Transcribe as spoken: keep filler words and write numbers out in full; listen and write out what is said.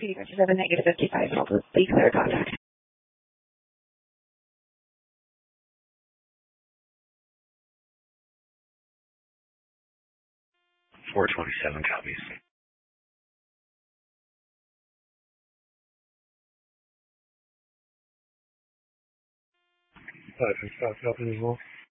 City Bridge seven negative fifty-five. Please clear contact. four twenty-seven copies. five six five copies as well.